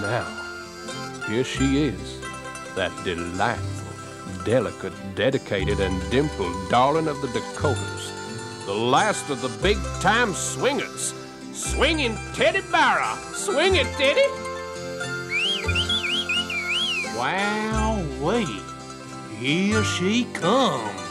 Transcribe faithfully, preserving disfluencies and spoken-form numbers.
now, here she is, that delightful, delicate, dedicated, and dimpled darling of the Dakotas, the last of the big-time swingers, swinging Teddy Barra. Swing it, Teddy! Wow-wee, here she comes.